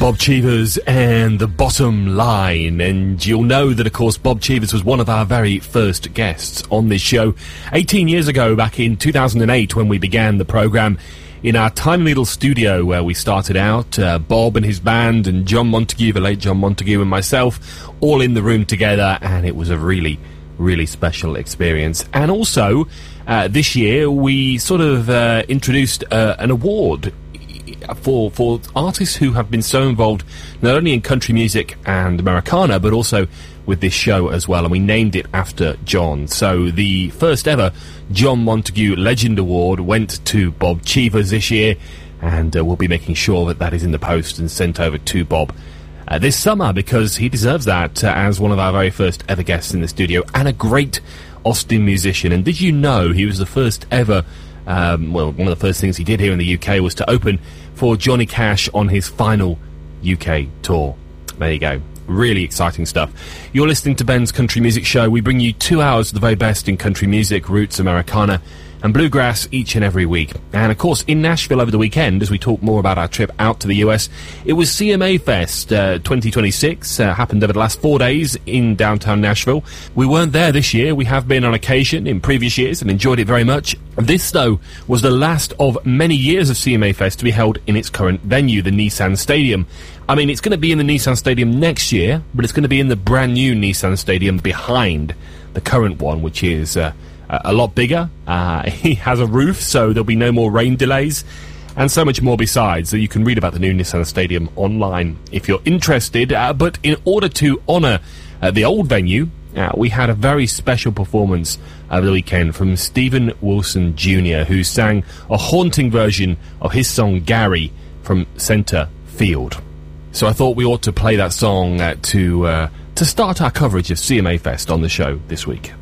Bob Cheevers and The Bottom Line. And you'll know that, of course, Bob Cheevers was one of our very first guests on this show 18 years ago, back in 2008, when we began the programme in our tiny little studio where we started out. Bob and his band and John Montague, the late John Montague, and myself, all in the room together, and it was a really, really special experience. And also, this year, we sort of introduced an award for artists who have been so involved not only in country music and Americana, but also with this show as well, and we named it after John. So the first ever John Montague Legend Award went to Bob Cheevers this year, and we'll be making sure that that is in the post and sent over to Bob this summer, because he deserves that as one of our very first ever guests in the studio, and a great Austin musician. And did you know he was the first ever one of the first things he did here in the UK was to open for Johnny Cash on his final UK tour. There you go. Really exciting stuff. You're listening to Ben's Country Music Show. We bring you 2 hours of the very best in country music, roots, Americana, and bluegrass each and every week. And of course, in Nashville over the weekend, as we talk more about our trip out to the US, it was CMA Fest 2026, happened over the last 4 days in downtown Nashville. We weren't there this year. We have been on occasion in previous years and enjoyed it very much. This, though, was the last of many years of CMA Fest to be held in its current venue, the Nissan Stadium. I mean, it's going to be in the Nissan Stadium next year, but it's going to be in the brand new Nissan Stadium behind the current one, which is a lot bigger. He has a roof, so there'll be no more rain delays, and so much more besides. So you can read about the new Nissan Stadium online if you're interested. But in order to honour the old venue, we had a very special performance over the weekend from Stephen Wilson Jr., who sang a haunting version of his song Gary from Centre Field. So I thought we ought to play that song to start our coverage of CMA Fest on the show this week.